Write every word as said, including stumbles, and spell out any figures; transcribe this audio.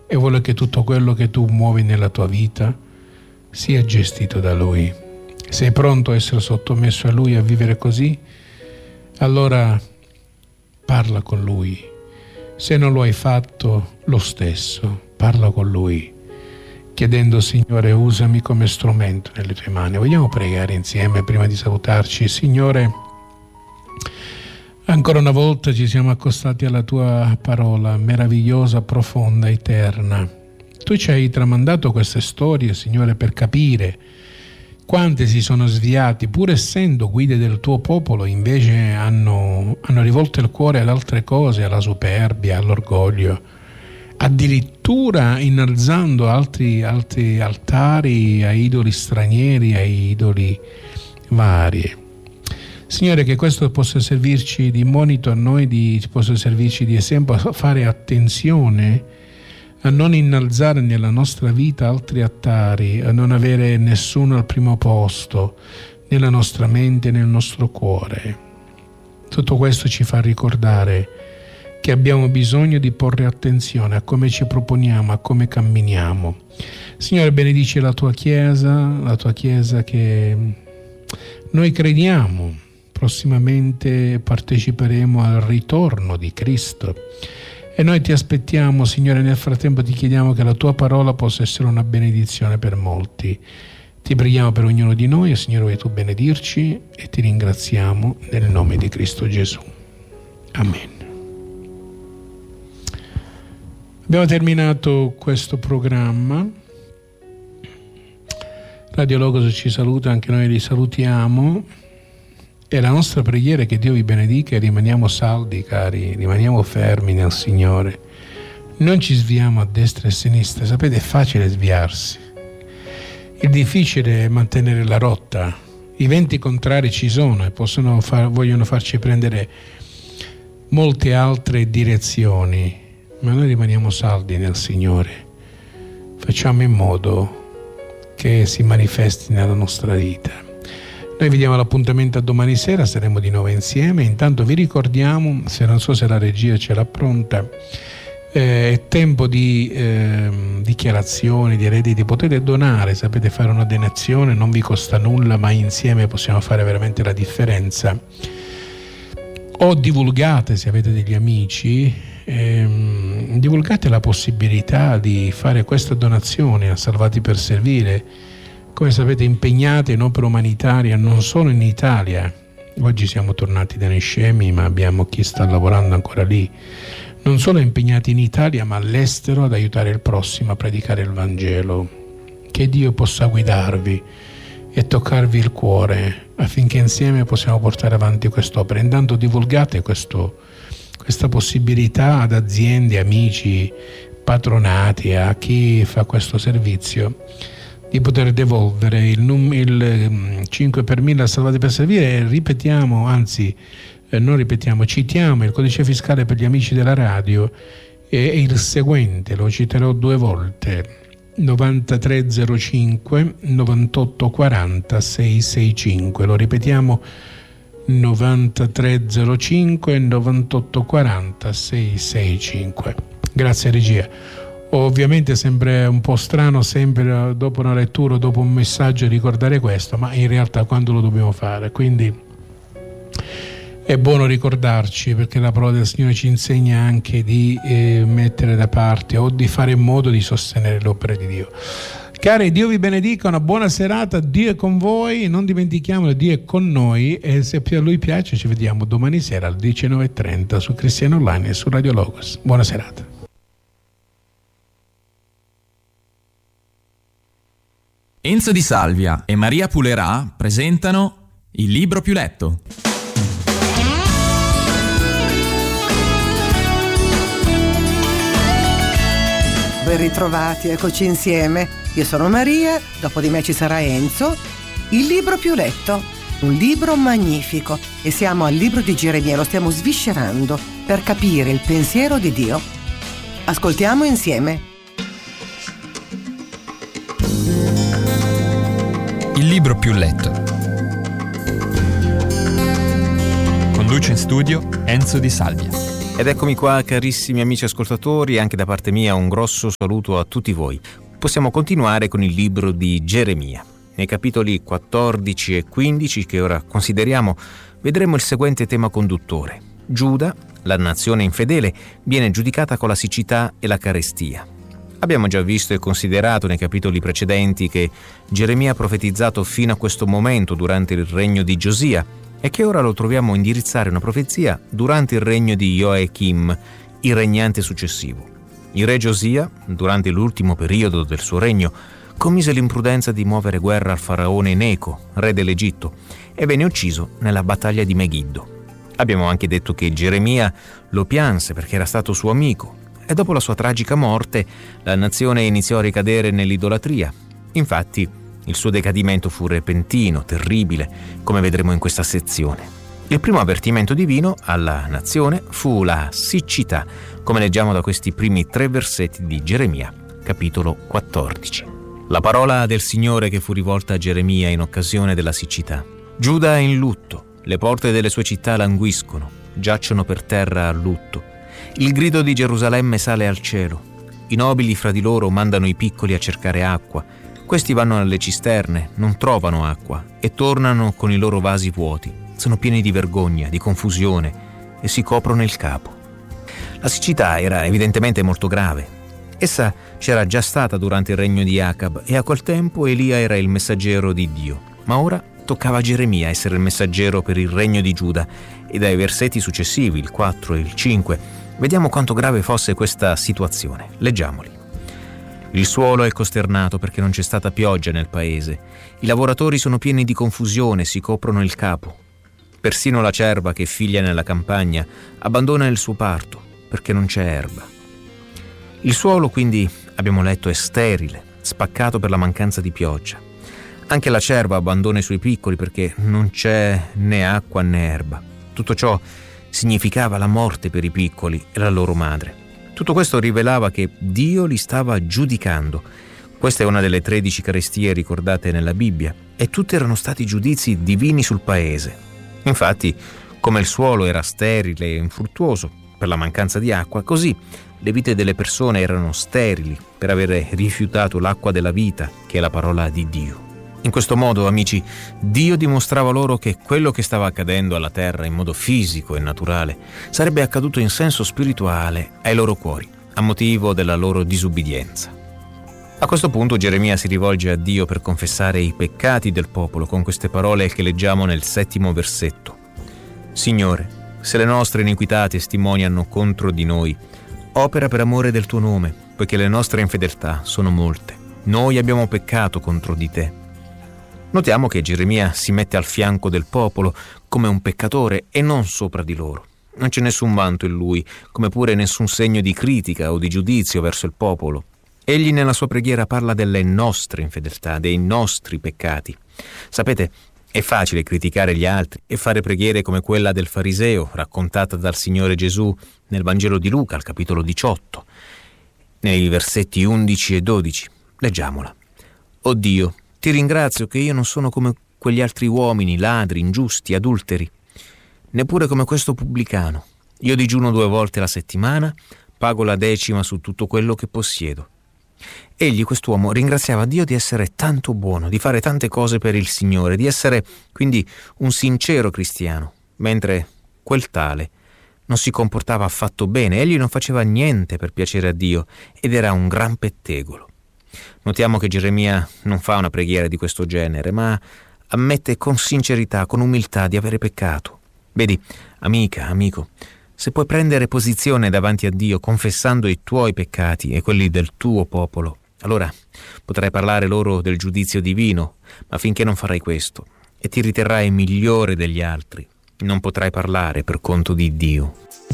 e vuole che tutto quello che tu muovi nella tua vita sia gestito da Lui. Sei pronto a essere sottomesso a Lui, a vivere così? Allora parla con Lui. Se non lo hai fatto, lo stesso, parla con Lui, chiedendo: Signore, usami come strumento nelle tue mani. Vogliamo pregare insieme prima di salutarci? Signore, ancora una volta ci siamo accostati alla tua parola meravigliosa, profonda, eterna. Tu ci hai tramandato queste storie, Signore, per capire quanti si sono sviati, pur essendo guide del tuo popolo, invece hanno, hanno rivolto il cuore ad altre cose, alla superbia, all'orgoglio, addirittura innalzando altri, altri altari a idoli stranieri, a idoli vari. Signore, che questo possa servirci di monito a noi, di, possa servirci di esempio, a fare attenzione a non innalzare nella nostra vita altri altari, a non avere nessuno al primo posto nella nostra mente e nel nostro cuore. Tutto questo ci fa ricordare che abbiamo bisogno di porre attenzione a come ci proponiamo, a come camminiamo. Signore, benedici la tua Chiesa, la tua Chiesa che noi crediamo prossimamente parteciperemo al ritorno di Cristo. E noi ti aspettiamo, Signore. Nel frattempo ti chiediamo che la tua parola possa essere una benedizione per molti. Ti preghiamo per ognuno di noi, e Signore, vuoi tu benedirci, e ti ringraziamo nel nome di Cristo Gesù. Amen. Abbiamo terminato questo programma. Radio Logos ci saluta, anche noi li salutiamo. E la nostra preghiera è che Dio vi benedica e rimaniamo saldi, cari, rimaniamo fermi nel Signore. Non ci sviamo a destra e a sinistra. Sapete, è facile sviarsi. Il difficile è mantenere la rotta. I venti contrari ci sono e possono far, vogliono farci prendere molte altre direzioni, ma noi rimaniamo saldi nel Signore. Facciamo in modo che si manifesti nella nostra vita. Noi vi diamo l'appuntamento a domani sera, saremo di nuovo insieme. Intanto vi ricordiamo, se non so se la regia ce l'ha pronta, eh, è tempo di eh, dichiarazioni di redditi. Potete donare, sapete, fare una donazione, non vi costa nulla, ma insieme possiamo fare veramente la differenza. O divulgate, se avete degli amici, ehm, divulgate la possibilità di fare questa donazione a Salvati per Servire. Come sapete, impegnati in opera umanitaria non solo in Italia. Oggi siamo tornati da Nescemi, ma abbiamo chi sta lavorando ancora lì. Non solo impegnati in Italia, ma all'estero ad aiutare il prossimo a predicare il Vangelo. Che Dio possa guidarvi e toccarvi il cuore affinché insieme possiamo portare avanti quest'opera. Intanto divulgate questo, questa possibilità ad aziende, amici, patronati, a chi fa questo servizio, di poter devolvere il, num- il cinque per mille a Salvati per Servire. E ripetiamo, anzi eh, non ripetiamo, citiamo il codice fiscale per gli amici della radio, e, e il seguente, lo citerò due volte: novantatré zero cinque novantotto quaranta seicentosessantacinque. Lo ripetiamo: novantatré zero cinque novantotto quaranta seicentosessantacinque. Grazie regia. Ovviamente sempre un po' strano, sempre dopo una lettura o dopo un messaggio, ricordare questo, ma in realtà quando lo dobbiamo fare? Quindi è buono ricordarci, perché la parola del Signore ci insegna anche di eh, mettere da parte o di fare in modo di sostenere l'opera di Dio. Cari, Dio vi benedica, una buona serata, Dio è con voi, non dimentichiamolo, Dio è con noi, e se a Lui piace ci vediamo domani sera alle diciannove e trenta su Cristiano Online e su Radio Logos. Buona serata. Enzo Di Salvia e Maria Pulerà presentano Il libro più letto. Ben ritrovati, eccoci insieme. Io sono Maria, dopo di me ci sarà Enzo. Il libro più letto, un libro magnifico, e siamo al libro di Geremia, lo stiamo sviscerando per capire il pensiero di Dio. Ascoltiamo insieme. Il libro più letto. Conduce in studio Enzo Di Salvia. Ed eccomi qua, carissimi amici ascoltatori, anche da parte mia un grosso saluto a tutti voi. Possiamo continuare con il libro di Geremia. Nei capitoli quattordici e quindici, che ora consideriamo, vedremo il seguente tema conduttore. Giuda, la nazione infedele, viene giudicata con la siccità e la carestia. Abbiamo già visto e considerato nei capitoli precedenti che Geremia ha profetizzato fino a questo momento durante il regno di Giosia, e che ora lo troviamo indirizzare una profezia durante il regno di Joachim, il regnante successivo. Il re Giosia, durante l'ultimo periodo del suo regno, commise l'imprudenza di muovere guerra al faraone Neco, re dell'Egitto, e venne ucciso nella battaglia di Megiddo. Abbiamo anche detto che Geremia lo pianse perché era stato suo amico, e dopo la sua tragica morte la nazione iniziò a ricadere nell'idolatria. Infatti, il suo decadimento fu repentino, terribile, come vedremo in questa sezione. Il primo avvertimento divino alla nazione fu la siccità, come leggiamo da questi primi tre versetti di Geremia, capitolo quattordici. La parola del Signore che fu rivolta a Geremia in occasione della siccità. Giuda è in lutto, le porte delle sue città languiscono, giacciono per terra a lutto. Il grido di Gerusalemme sale al cielo. I nobili fra di loro mandano i piccoli a cercare acqua. Questi vanno alle cisterne, non trovano acqua e tornano con i loro vasi vuoti. Sono pieni di vergogna, di confusione e si coprono il capo. La siccità era evidentemente molto grave. Essa c'era già stata durante il regno di Acab e a quel tempo Elia era il messaggero di Dio. Ma ora toccava a Geremia essere il messaggero per il regno di Giuda, e dai versetti successivi, il quattro e il cinque, vediamo quanto grave fosse questa situazione. Leggiamoli. Il suolo è costernato perché non c'è stata pioggia nel paese. I lavoratori sono pieni di confusione, si coprono il capo. Persino la cerva che figlia nella campagna abbandona il suo parto perché non c'è erba. Il suolo, quindi, abbiamo letto, è sterile, spaccato per la mancanza di pioggia. Anche la cerva abbandona i suoi piccoli perché non c'è né acqua né erba. Tutto ciò significava la morte per i piccoli e la loro madre. Tutto questo rivelava che Dio li stava giudicando. Questa è una delle tredici carestie ricordate nella Bibbia, e tutti erano stati giudizi divini sul paese. Infatti, come il suolo era sterile e infruttuoso per la mancanza di acqua, così le vite delle persone erano sterili per avere rifiutato l'acqua della vita, che è la parola di Dio. In questo modo, amici, Dio dimostrava loro che quello che stava accadendo alla terra in modo fisico e naturale sarebbe accaduto in senso spirituale ai loro cuori, a motivo della loro disubbidienza. A questo punto Geremia si rivolge a Dio per confessare i peccati del popolo con queste parole che leggiamo nel settimo versetto. Signore, se le nostre iniquità testimoniano contro di noi, opera per amore del tuo nome, poiché le nostre infedeltà sono molte. Noi abbiamo peccato contro di te. Notiamo che Geremia si mette al fianco del popolo come un peccatore e non sopra di loro. Non c'è nessun vanto in lui, come pure nessun segno di critica o di giudizio verso il popolo. Egli nella sua preghiera parla delle nostre infedeltà, dei nostri peccati. Sapete, è facile criticare gli altri e fare preghiere come quella del fariseo raccontata dal Signore Gesù nel Vangelo di Luca, al capitolo diciotto, nei versetti undici e dodici. Leggiamola. O Dio, ti ringrazio che io non sono come quegli altri uomini, ladri, ingiusti, adulteri, neppure come questo pubblicano. Io digiuno due volte la settimana, pago la decima su tutto quello che possiedo. Egli, quest'uomo, ringraziava Dio di essere tanto buono, di fare tante cose per il Signore, di essere quindi un sincero cristiano, mentre quel tale non si comportava affatto bene. Egli non faceva niente per piacere a Dio ed era un gran pettegolo. Notiamo che Geremia non fa una preghiera di questo genere, ma ammette con sincerità, con umiltà di avere peccato. Vedi, amica, amico, se puoi prendere posizione davanti a Dio confessando i tuoi peccati e quelli del tuo popolo, allora potrai parlare loro del giudizio divino, ma finché non farai questo e ti riterrai migliore degli altri, non potrai parlare per conto di Dio.